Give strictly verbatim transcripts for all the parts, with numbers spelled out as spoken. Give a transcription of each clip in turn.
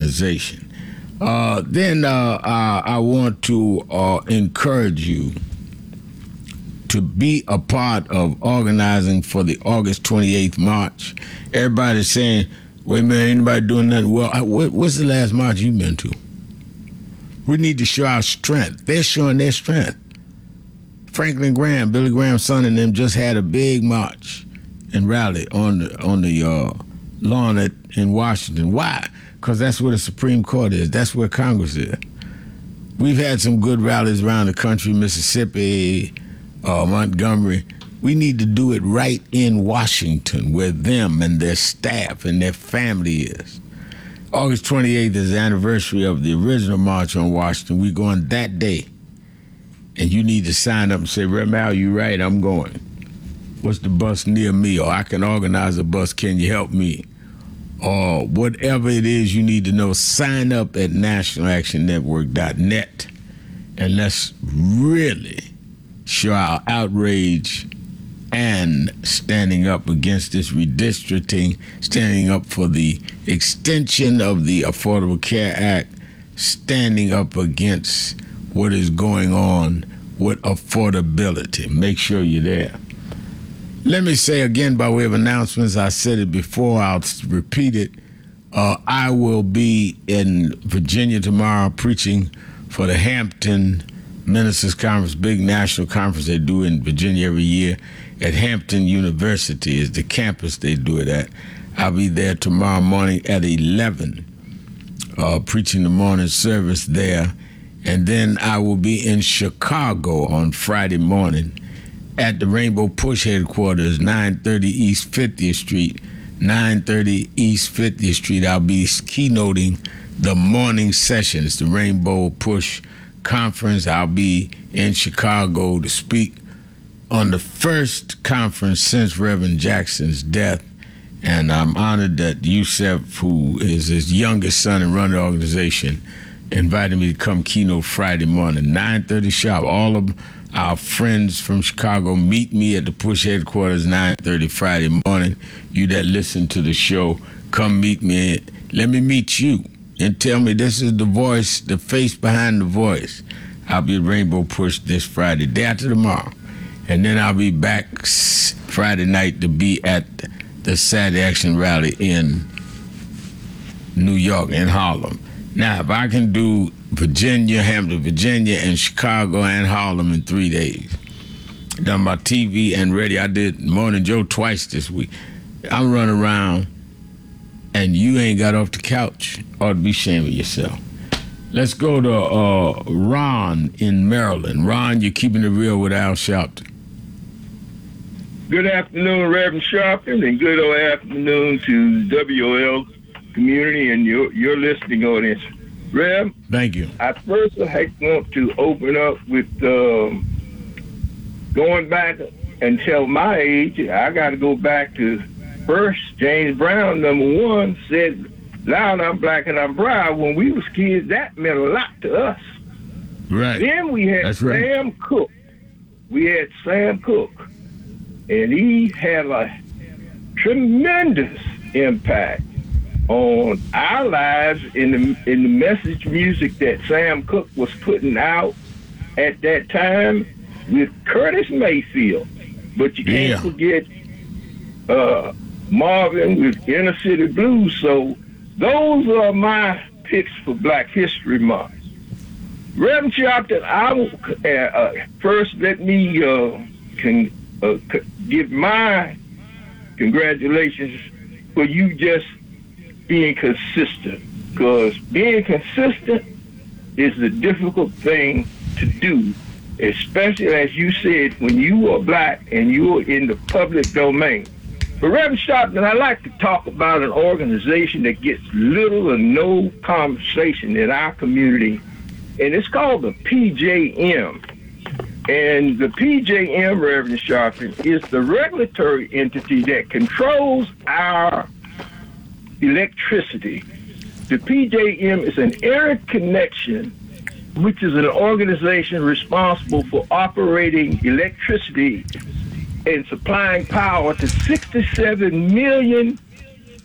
organization. Uh, then uh, I, I want to uh, encourage you to be a part of organizing for the August twenty-eighth march. Everybody's saying, wait a minute, anybody doing nothing? Well, I, what, what's the last march you've been to? We need to show our strength. They're showing their strength. Franklin Graham, Billy Graham's son, and them just had a big march and rally on the on the uh, lawn at, in Washington. Why? Because that's where the Supreme Court is. That's where Congress is. We've had some good rallies around the country, Mississippi, uh, Montgomery. We need to do it right in Washington, where them and their staff and their family is. August twenty-eighth is the anniversary of the original March on Washington. We're going that day. And you need to sign up and say, Rev Al, you right, I'm going. What's the bus near me? Or I can organize a bus, can you help me? Or whatever it is you need to know, sign up at national action network dot net. And let's really show our outrage and standing up against this redistricting, standing up for the extension of the Affordable Care Act, standing up against what is going on with affordability. Make sure you're there. Let me say again, by way of announcements, I said it before, I'll repeat it. Uh, I will be in Virginia tomorrow preaching for the Hampton Ministers Conference, big national conference they do in Virginia every year at Hampton University is the campus they do it at. I'll be there tomorrow morning at eleven, uh, preaching the morning service there. And then I will be in Chicago on Friday morning at the Rainbow Push headquarters, nine thirty East fiftieth Street. nine thirty East fiftieth Street. I'll be keynoting the morning sessions, the Rainbow Push Conference. I'll be in Chicago to speak on the first conference since Reverend Jackson's death. And I'm honored that Yusef, who is his youngest son and run the organization, invited me to come keynote Friday morning, nine thirty sharp. All of our friends from Chicago meet me at the Push headquarters, nine thirty Friday morning. You that listen to the show, come meet me. Let me meet you and tell me this is the voice, the face behind the voice. I'll be at Rainbow Push this Friday, day after tomorrow. And then I'll be back Friday night to be at the Saturday Action Rally in New York, in Harlem. Now, if I can do Virginia, Hampton, Virginia, and Chicago and Harlem in three days, done my T V and radio. I did Morning Joe twice this week. I'm running around, and you ain't got off the couch. Ought to be ashamed of yourself. Let's go to uh, Ron in Maryland. Ron, you're keeping it real with Al Sharpton. Good afternoon, Reverend Sharpton, and good afternoon to W O L community and your your listening audience. Rev, thank you. I first want to open up with um, going back and tell my age. I got to go back to first James Brown, number one, said, "Loud, I'm black and I'm proud." When we was kids, that meant a lot to us. Right. Then we had That's right. Sam Cooke. We had Sam Cooke, and he had a tremendous impact on our lives in the in the message music that Sam Cooke was putting out at that time with Curtis Mayfield. But you can't Yeah. forget uh, Marvin with Inner City Blues. So those are my picks for Black History Month. Reverend Sharpton, I will, uh, uh, first let me uh, can, uh, c- give my congratulations for you just being consistent, because being consistent is a difficult thing to do, especially as you said, when you are black and you are in the public domain. But Reverend Sharpton, I like to talk about an organization that gets little or no conversation in our community, and it's called the P J M. And the P J M, Reverend Sharpton, is the regulatory entity that controls our electricity. The P J M is an area connection, which is an organization responsible for operating electricity and supplying power to sixty-seven million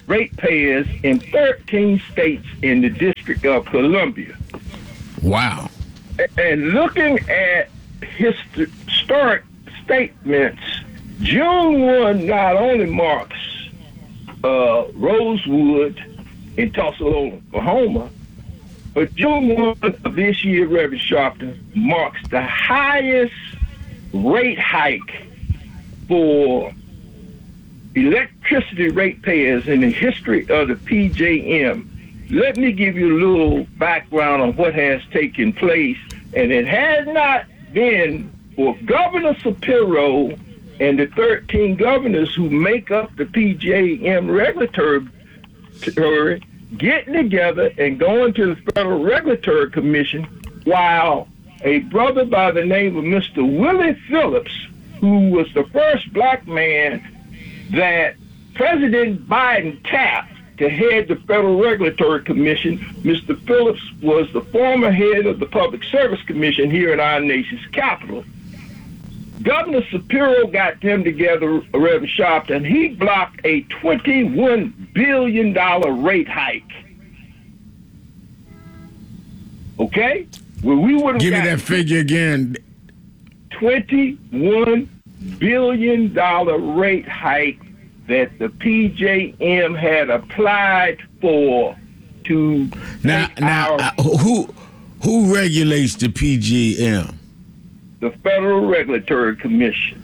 ratepayers in thirteen states in the District of Columbia. Wow. And looking at hist- historic statements, June first not only marks uh, Rosewood in Tulsa, Oklahoma, but June first of this year, Reverend Sharpton, marks the highest rate hike for electricity ratepayers in the history of the P J M. Let me give you a little background on what has taken place, and it has not been for Governor Shapiro and the thirteen governors who make up the P J M regulatory getting together and going to the Federal Regulatory Commission, while a brother by the name of Mister Willie Phillips, who was the first black man that President Biden tapped to head the Federal Regulatory Commission. Mister Phillips was the former head of the Public Service Commission here in our nation's capital. Governor Shapiro got them together, Reverend Sharpton, and he blocked a twenty-one billion dollars rate hike. Okay? Well, we would have Give me that figure again. twenty-one billion dollars rate hike that the P J M had applied for to now. Now, our, uh, who who regulates the P J M? The Federal Regulatory Commission.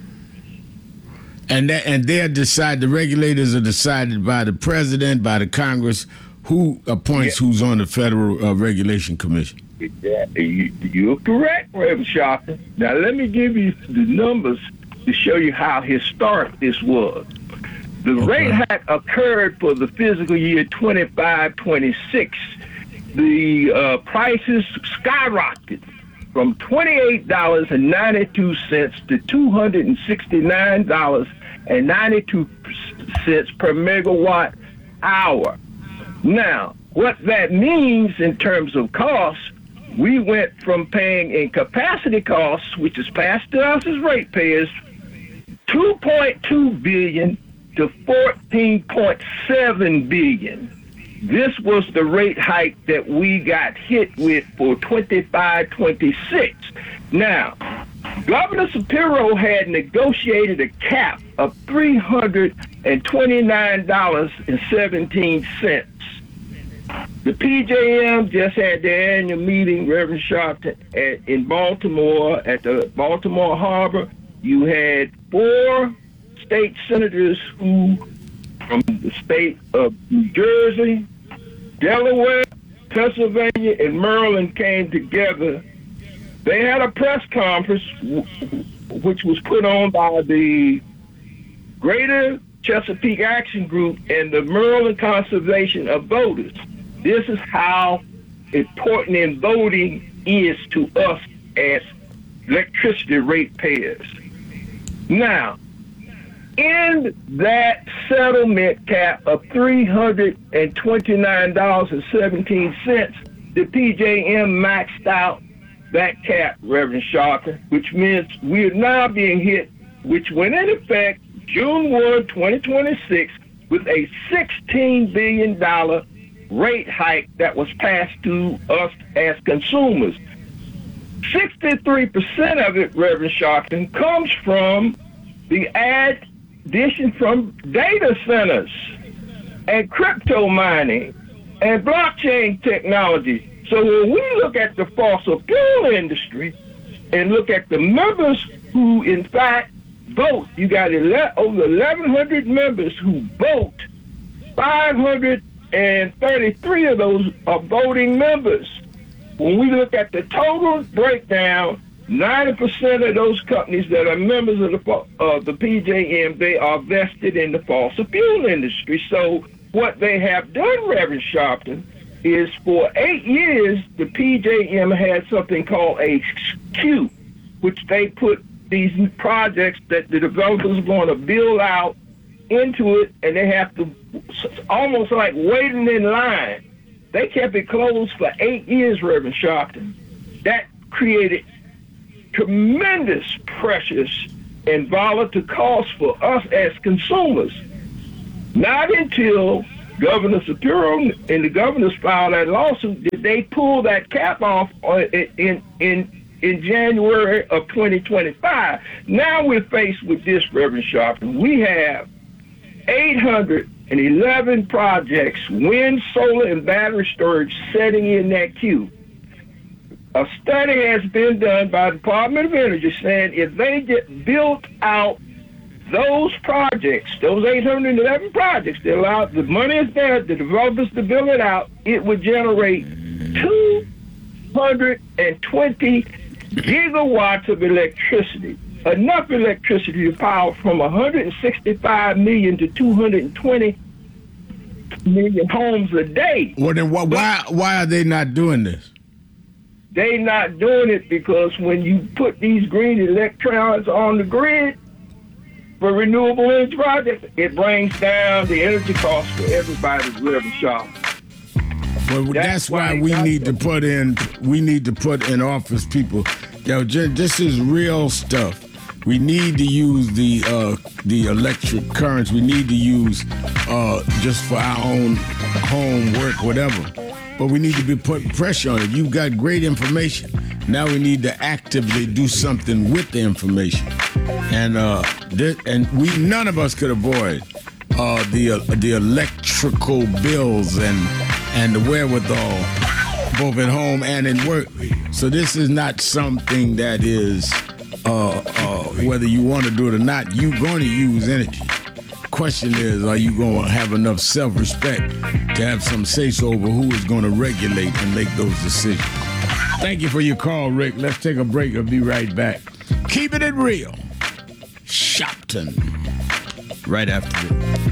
And that, and they're decided. The regulators are decided by the president, by the Congress. Who appoints yeah. who's on the Federal uh, Regulation Commission? Yeah, you, you're correct, Reverend Sharpton. Now let me give you the numbers to show you how historic this was. The okay. rate hike occurred for the fiscal year twenty-five twenty-six. The uh, prices skyrocketed from twenty-eight dollars and ninety-two cents to two hundred sixty-nine dollars and ninety-two cents per megawatt hour. Now, what that means in terms of costs, we went from paying in capacity costs, which is passed to us as ratepayers, two point two billion dollars to fourteen point seven billion dollars. This was the rate hike that we got hit with for twenty-five twenty-six. Now, Governor Shapiro had negotiated a cap of three hundred twenty-nine dollars and seventeen cents. The P J M just had their annual meeting, Reverend Sharpton, at, in Baltimore, at the Baltimore Harbor. You had four state senators who, from the state of New Jersey, Delaware, Pennsylvania, and Maryland came together. They had a press conference which was put on by the Greater Chesapeake Action Group and the Maryland Conservation of Voters. This is how important in voting is to us as electricity ratepayers. Now, in that settlement cap of three hundred twenty-nine dollars and seventeen cents, the P J M maxed out that cap, Reverend Sharpton, which means we are now being hit, which went in effect June first, twenty twenty-six, with a sixteen billion dollars rate hike that was passed to us as consumers. sixty-three percent of it, Reverend Sharpton, comes from the addition from data centers and crypto mining and blockchain technology. So when we look at the fossil fuel industry and look at the members who, in fact, vote, you got ele- over eleven hundred members who vote. five hundred thirty-three of those are voting members. When we look at the total breakdown, ninety percent of those companies that are members of the uh, the P J M, they are vested in the fossil fuel industry. So what they have done, Reverend Sharpton, is for eight years, the P J M had something called a queue, which they put these projects that the developers are going to build out into it, and they have to almost like waiting in line. They kept it closed for eight years, Reverend Sharpton. That created tremendous pressures and volatile costs for us as consumers. Not until Governor Shapiro and the governors filed that lawsuit. Did they pull that cap off in in in January of twenty twenty-five? Now we're faced with this, Reverend Sharpton. We have eight hundred eleven projects, wind, solar, and battery storage, setting in that queue. A study has been done by the Department of Energy saying if they get built out those projects, those eight hundred eleven projects, they allow, the money is there, the developers to build it out, it would generate two hundred twenty gigawatts of electricity. Enough electricity to power from one hundred sixty-five million to two hundred twenty million homes a day. Well, then why, why, why are they not doing this? They not doing it because when you put these green electrons on the grid for renewable energy projects, it brings down the energy costs for everybody's living shop. Well, that's, that's why, why we need to put in, we need to put in office people. Yo, this is real stuff. We need to use the uh, the electric currents. We need to use uh, just for our own home work, whatever. But we need to be putting pressure on it. You've got great information. Now we need to actively do something with the information. And uh, this, and we none of us could avoid uh, the uh, the electrical bills and and the wherewithal, both at home and in work. So this is not something that is uh, uh, whether you want to do it or not. You're going to use energy. Question is, are you going to have enough self-respect to have some say-so over who is going to regulate and make those decisions? Thank you for your call, Rick. Let's take a break. I'll be right back. Keeping it real. Shopton. Right after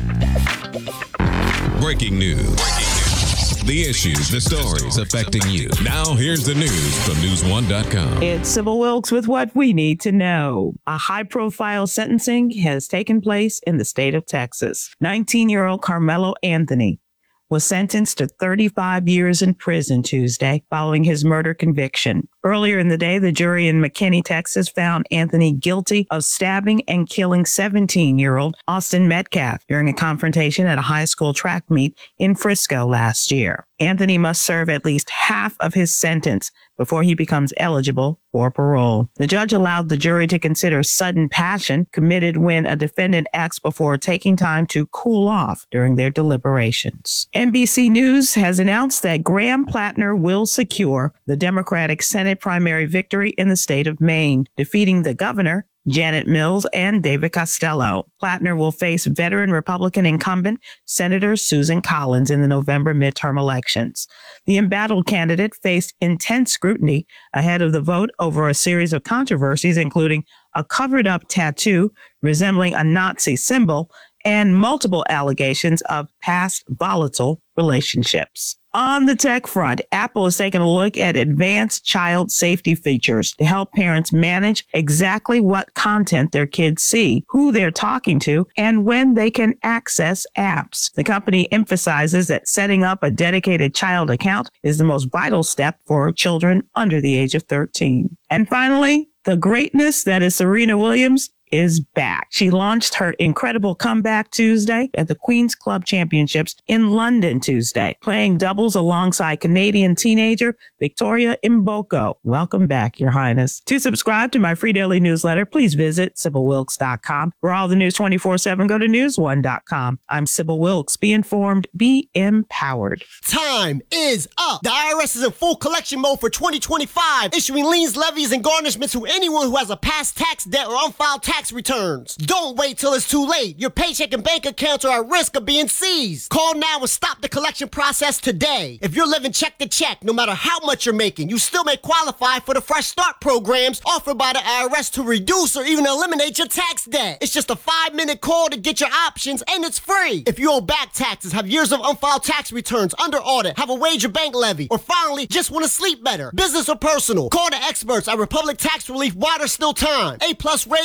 this. Breaking news. Breaking news. The issues, the stories affecting you. Now here's the news from news one dot com. It's Sybil Wilkes with what we need to know. A high-profile sentencing has taken place in the state of Texas. nineteen-year-old Carmelo Anthony was sentenced to thirty-five years in prison Tuesday following his murder conviction. Earlier in the day, the jury in McKinney, Texas, found Anthony guilty of stabbing and killing seventeen-year-old Austin Metcalf during a confrontation at a high school track meet in Frisco last year. Anthony must serve at least half of his sentence before he becomes eligible for parole. The judge allowed the jury to consider sudden passion committed when a defendant acts before taking time to cool off during their deliberations. N B C News has announced that Graham Plattner will secure the Democratic Senate primary victory in the state of Maine, defeating the governor, Janet Mills, and David Costello. Plattner will face veteran Republican incumbent Senator Susan Collins in the November midterm elections. The embattled candidate faced intense scrutiny ahead of the vote over a series of controversies, including a covered-up tattoo resembling a Nazi symbol and multiple allegations of past volatile relationships. On the tech front, Apple is taking a look at advanced child safety features to help parents manage exactly what content their kids see, who they're talking to, and when they can access apps. The company emphasizes that setting up a dedicated child account is the most vital step for children under the age of thirteen. And finally, the greatness that is Serena Williams is back. She launched her incredible comeback Tuesday at the Queen's Club Championships in London Tuesday, playing doubles alongside Canadian teenager Victoria Mboko. Welcome back, Your Highness. To subscribe to my free daily newsletter, please visit Sybil Wilkes dot com. For all the news twenty-four seven, go to news one dot com. I'm Sybil Wilkes. Be informed, be empowered. Time is up. The I R S is in full collection mode for twenty twenty-five, issuing liens, levies, and garnishments to anyone who has a past tax debt or unfiled tax returns. Don't wait till it's too late. Your paycheck and bank accounts are at risk of being seized. Call now and stop the collection process today. If you're living check to check, no matter how much you're making, you still may qualify for the Fresh Start programs offered by the I R S to reduce or even eliminate your tax debt. It's just a five-minute call to get your options, and it's free. If you owe back taxes, have years of unfiled tax returns, under audit, have a wage or bank levy, or finally just want to sleep better, business or personal, call the experts at Republic Tax Relief while there's still time. A plus rated by the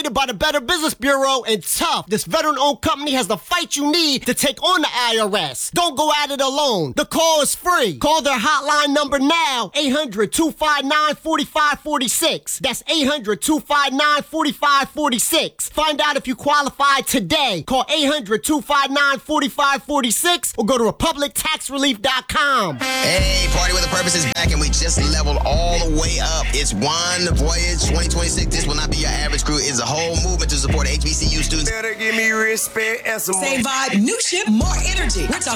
Better Business Bureau, and Tough, this veteran-owned company, has the fight you need to take on the I R S. Don't go at it alone. The call is free. Call their hotline number now, eight hundred, two five nine, four five four six. That's eight hundred, two five nine, four five four six. Find out if you qualify today. Call eight hundred, two five nine, four five four six or go to republic tax relief dot com. Hey, Party with a Purpose is back, and we just leveled all the way up. It's One Voyage twenty twenty-six. This will not be your average crew. It's a whole movement to support H B C U students. Better give me respect and some Same vibe, new ship, more energy. We're talking